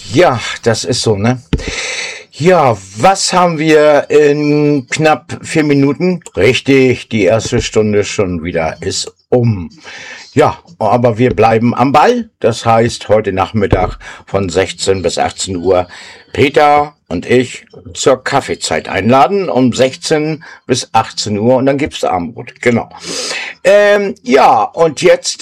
Ja, das ist so, ne? Ja, was haben wir in knapp 4 Minuten? Richtig, die erste Stunde schon wieder ist um. Ja, aber wir bleiben am Ball. Das heißt, heute Nachmittag von 16 bis 18 Uhr Peter und ich zur Kaffeezeit einladen um 16 bis 18 Uhr und dann gibt's Abendbrot. Genau. Ja, und jetzt,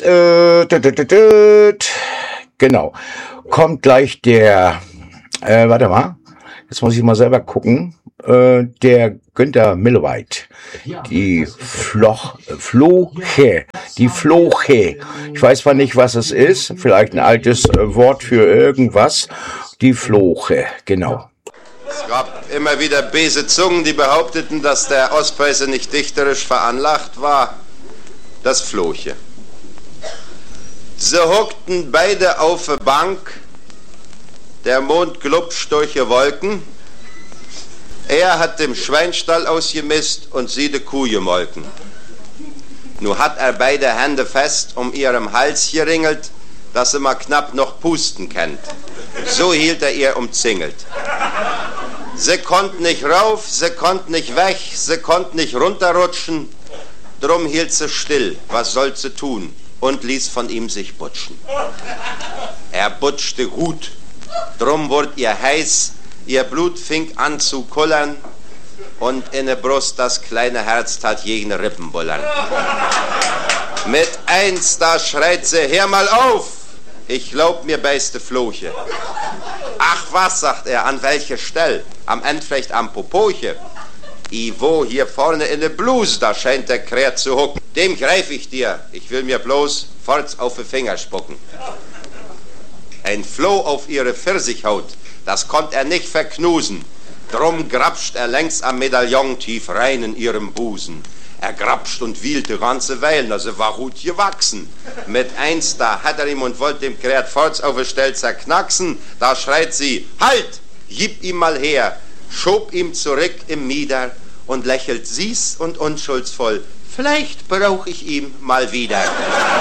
genau, kommt gleich der, warte mal. Jetzt muss ich mal selber gucken. Der Günther Milloweit. Die Floche. Die Floche. Ich weiß zwar nicht, was es ist. Vielleicht ein altes Wort für irgendwas. Die Floche, genau. Es gab immer wieder böse Zungen, die behaupteten, dass der Ostpreuße nicht dichterisch veranlagt war. Das Floche. Sie hockten beide auf der Bank. Der Mond glupscht durch die Wolken. Er hat dem Schweinstall ausgemisst und sie de Kuh gemolken. Nun hat er beide Hände fest um ihrem Hals geringelt, dass sie mal knapp noch pusten kennt. So hielt er ihr umzingelt. Sie konnten nicht rauf, sie konnten nicht weg, sie konnten nicht runterrutschen. Drum hielt sie still, was soll sie tun, und ließ von ihm sich butschen. Er butschte gut. Drum wurde ihr heiß, ihr Blut fing an zu kullern und in der Brust das kleine Herz tat jeden Rippen bullern. Mit eins, da schreit sie, hör mal auf, ich glaub mir beißte Floche. Ach was, sagt er, an welcher Stelle? Am Ende vielleicht am Popoche. Iwo, hier vorne in der Bluse, da scheint der Kräht zu hucken. Dem greif ich dir, ich will mir bloß forts auf die Finger spucken. Ein Floh auf ihre Pfirsichhaut, das konnt er nicht verknusen. Drum grapscht er längs am Medaillon tief rein in ihrem Busen. Er grapscht und wiehlt die ganze Weile, also war gut gewachsen. Mit eins, da hat er ihm und wollte dem Kräht forts auf die Stelle zerknacksen. Da schreit sie, halt, gib ihm mal her, schob ihm zurück im Mieder und lächelt süß und unschuldsvoll. Vielleicht brauch ich ihm mal wieder.